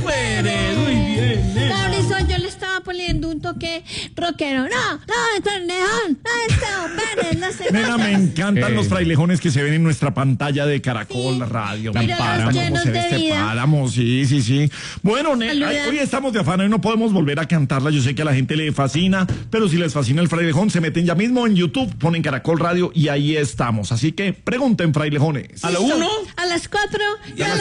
Pérez. Muy bien, nena. Mauricio, yo le estaba poniendo un toque rockero. No, Tornejón, no, Esteban Pérez, no sé. Nena, me encantan los frailejones que se ven en nuestra pantalla de Caracol Radio. Me Mira, encantan los cómo llenos se ve de este vida. páramo, sí. Bueno, nena, Saluda. hoy estamos de afán, hoy no podemos volver a cantarla. Yo sé que a la gente le fascina, pero si les fascina el frailejón, se meten ya mismo en YouTube, ponen Caracol Radio y ahí estamos. Así que pregunten, frailejones. ¿A la 1? A las 4 y a las